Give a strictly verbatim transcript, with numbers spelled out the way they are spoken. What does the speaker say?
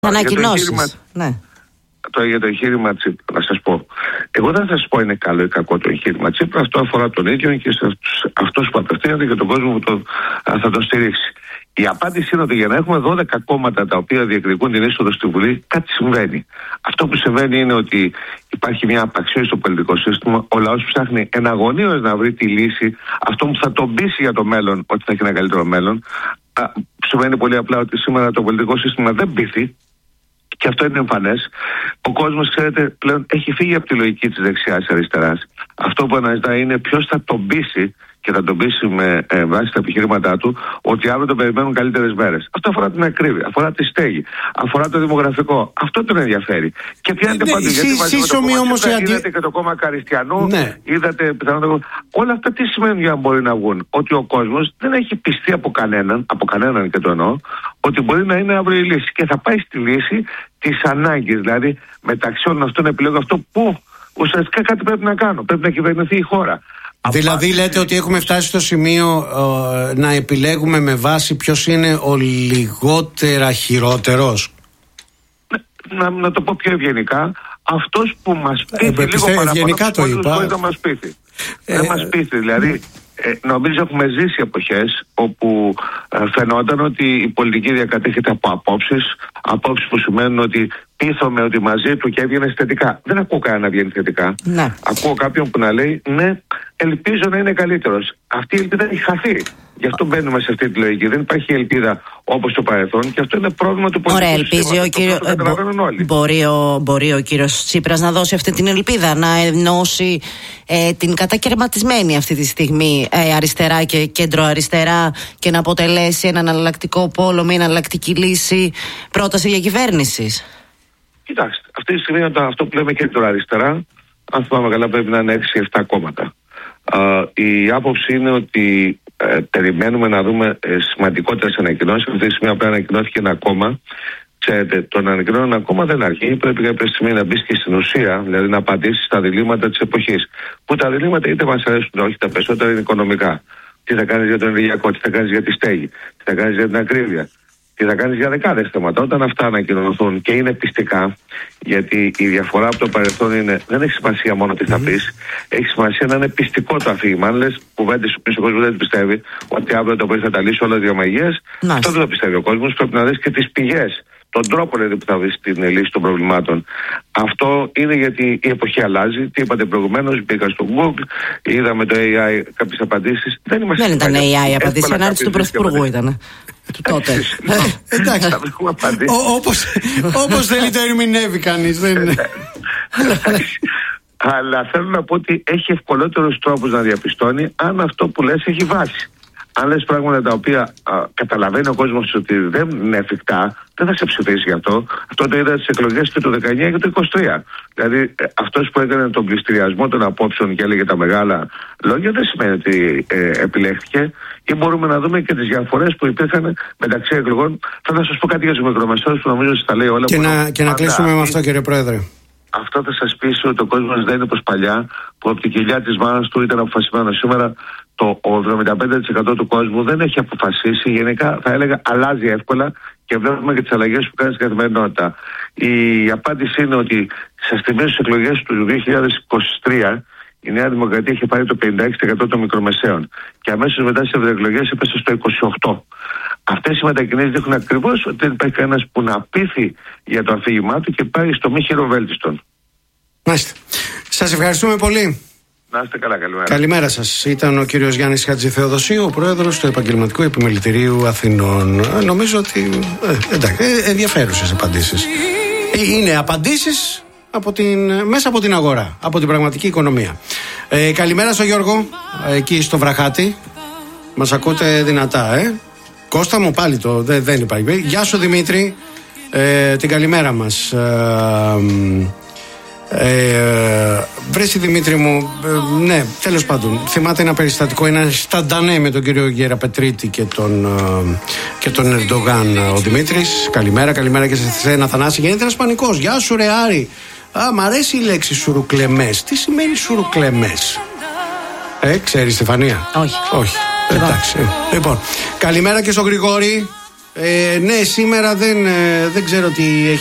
Ανακοινώσεις. Ναι. Το, για το εγχείρημα Τσίπρα, να σας πω. Εγώ δεν θα σας πω είναι καλό ή κακό το εγχείρημα Τσίπρα. Αυτό αφορά τον ίδιο και σε αυτούς που απευθύνεται και τον κόσμο που το, θα το στηρίξει. Η απάντηση είναι ότι για να έχουμε δώδεκα κόμματα τα οποία διεκδικούν την είσοδο στη Βουλή, κάτι συμβαίνει. Αυτό που συμβαίνει είναι ότι υπάρχει μια απαξίωση στο πολιτικό σύστημα. Ο λαός ψάχνει εναγωνίως να βρει τη λύση, αυτό που θα τον πείσει για το μέλλον, ότι θα έχει ένα καλύτερο μέλλον. Α, σημαίνει πολύ απλά ότι σήμερα το πολιτικό σύστημα δεν πείθει. Και αυτό είναι εμφανές. Ο κόσμος, ξέρετε, πλέον έχει φύγει από τη λογική της δεξιάς αριστεράς. Αυτό που αναζητά είναι ποιος θα τον πείσει και θα τον πείσει με ε, βάση τα επιχειρήματά του ότι αύριο τον περιμένουν καλύτερες μέρες. Αυτό αφορά την ακρίβεια, αφορά τη στέγη, αφορά το δημογραφικό. Αυτό τον ενδιαφέρει. Και πιάνετε ναι, παντού. Εσύ, γιατί μαζί με το κόμμα όμως, Τσίπρα, αντι... είδατε και το κόμμα Καριστιανού, ναι. είδατε πιθανότατα. Όλα αυτά τι σημαίνουν για να μπορεί να βγουν? Ότι ο κόσμος δεν έχει πιστεί από κανέναν, από κανέναν και το εννοώ, ότι μπορεί να είναι αύριο η λύση. Και θα πάει στη λύση της ανάγκης. Δηλαδή μεταξύ όλων αυτών επιλέγω αυτό που ουσιαστικά κάτι πρέπει να κάνω. Πρέπει να κυβερνηθεί η χώρα. Δηλαδή Απά... λέτε ότι έχουμε φτάσει στο σημείο ε, να επιλέγουμε με βάση ποιος είναι ο λιγότερα χειρότερος. Να, να το πω πιο ευγενικά, αυτός που μας πείθει ε, λίγο παραπάνω, ευγενικά το είπα. Μπορεί να μας πείθει. Ε, Δεν μας πείθει, δηλαδή ε, νομίζω έχουμε ζήσει εποχές όπου ε, φαινόταν ότι η πολιτική διακατέχεται από απόψεις, απόψεις που σημαίνουν ότι πείθομαι ότι μαζί του και έβγαινε θετικά. Δεν ακούω κανένα να βγαίνει θετικά. Ναι. Ακούω κάποιον που να λέει ναι, ελπίζω να είναι καλύτερος. Αυτή η ελπίδα έχει χαθεί. Γι' αυτό μπαίνουμε σε αυτή τη λογική. Δεν υπάρχει ελπίδα όπως το παρελθόν και αυτό είναι πρόβλημα του πολιτικού συστήματος. Ωραία, ελπίζει ο κύριο... ε, μπο... μπορεί, ο, μπορεί ο κύριος Τσίπρας να δώσει αυτή την ελπίδα, να ενώσει ε, την κατακαιρματισμένη αυτή τη στιγμή ε, αριστερά και κέντρο αριστερά και να αποτελέσει έναν εναλλακτικό πόλο με εναλλακτική λύση, πρόταση για κυβέρνηση. Κοιτάξτε, αυτή τη στιγμή αυτό που λέμε κέντρο αριστερά, αν θυμάμαι καλά, πρέπει να είναι έξι επτά κόμματα. Uh, η άποψη είναι ότι ε, περιμένουμε να δούμε ε, σημαντικότερες ανακοινώσεις. Αυτή τη στιγμή απλά ανακοινώθηκε ένα κόμμα. Ξέρετε, το να ανακοινώνει ένα κόμμα δεν αρκεί. Πρέπει κάποια στιγμή να μπει και στην ουσία, δηλαδή να απαντήσει στα διλήμματα της εποχής. Που τα διλήμματα είτε μας αρέσουν είτε όχι, τα περισσότερα είναι οικονομικά. Τι θα κάνεις για το ενεργειακό, τι θα κάνεις για τη στέγη, τι θα κάνεις για την ακρίβεια. Τι θα κάνεις για δεκάδες θέματα. Όταν αυτά ανακοινωθούν και είναι πιστικά, γιατί η διαφορά από το παρελθόν είναι δεν έχει σημασία μόνο τι θα mm-hmm. πεις, έχει σημασία να είναι πιστικό το αφήγημα. Αν λες κουβέντες που ο κόσμος δεν πιστεύει, ότι αύριο το πρωί θα τα λύσει όλα τις διαμαγείες, αυτό δεν το πιστεύει ο κόσμος. Πρέπει να δεις και τις πηγές, τον τρόπο δηλαδή, που θα βρεις την λύση των προβλημάτων. Αυτό είναι γιατί η εποχή αλλάζει. Τι είπατε προηγουμένως, μπήκα στο Google, είδαμε το έι άι κάποιες απαντήσεις. Δεν, δεν ήταν έι άι απαντήσεις, η ανάρτηση του Πρωθυπουργού ήταν. Του τότε. Εντάξει. Όπως θέλει το ερμηνεύει κανείς. Αλλά θέλω να πω ότι έχει ευκολότερους τρόπους να διαπιστώνει αν αυτό που λες έχει βάση. Αν λες πράγματα τα οποία α, καταλαβαίνει ο κόσμος ότι δεν είναι εφικτά, δεν θα σε ψηφίσει γι' αυτό. Αυτό το είδα στις εκλογές και το δεκαεννιά και το είκοσι τρία. Δηλαδή ε, αυτός που έκανε τον πληστηριασμό των απόψεων και έλεγε τα μεγάλα λόγια δεν σημαίνει ότι ε, επιλέχθηκε. Ή μπορούμε να δούμε και τις διαφορές που υπήρχαν μεταξύ εκλογών. Θα σας πω κάτι για τους μικρομεσαίους που νομίζω ότι τα λέει όλα. Και, να, και να κλείσουμε με αυτό, κύριε Πρόεδρε. Αυτό θα σας πείσει ότι ο κόσμος δεν είναι όπως παλιά, που από την κοιλιά της μάνας του ήταν αποφασισμένο. Σήμερα το εβδομήντα πέντε τοις εκατό του κόσμου δεν έχει αποφασίσει. Γενικά θα έλεγα αλλάζει εύκολα και βλέπουμε και τις αλλαγές που κάνει στην καθημερινότητα. Η απάντηση είναι ότι στις τιμές της εκλογές του δύο χιλιάδες είκοσι τρία η Νέα Δημοκρατία είχε πάρει το πενήντα έξι τοις εκατό των μικρομεσαίων και αμέσως μετά στις ευρωεκλογές έπεσε στο είκοσι οκτώ τοις εκατό. Αυτές οι μετακινήσεις δείχνουν ακριβώς ότι δεν υπάρχει κανένας που να πείθει για το αφήγημά του και πάει στο μη χειροβέλτιστον. Μάλιστα. Σας ευχαριστούμε πολύ. Να είστε καλά, καλημέρα. Καλημέρα σας. Ήταν ο κύριος Γιάννης Χατζηθεοδοσίου, ο πρόεδρος του Επαγγελματικού Επιμελητηρίου Αθηνών. Ε, νομίζω ότι ε, εντάξει, ε, ενδιαφέρουσες απαντήσεις. Ε, είναι απαντήσεις από την, μέσα από την αγορά, από την πραγματική οικονομία. Ε, καλημέρα στο Γιώργο, εκεί στο Βραχάτι. Μας ακούτε δυνατά, ε. Κώστα μου πάλι το, δε, δεν υπάρχει. Γεια σου Δημήτρη, ε, την καλημέρα μας. Ε, Ε, βρέσει Δημήτρη μου, ε, ναι, τέλος πάντων, θυμάται ένα περιστατικό, ένα σταντανέ με τον κύριο Γεραπετρίτη και τον, ε, και τον Ερντογάν ο Δημήτρης. Καλημέρα, καλημέρα και σε σένα Θανάση. Γίνεται ένας πανικός. Γεια σου ρε Άρη. Α, μ' αρέσει η λέξη σουρουκλεμές. Τι σημαίνει σουρουκλεμές? Ε, ξέρεις Στεφανία? Όχι. Όχι. Εντάξει. Λοιπόν, καλημέρα και στον Γρηγόρη. Ε, ναι, σήμερα δεν, δεν ξέρω τι έχει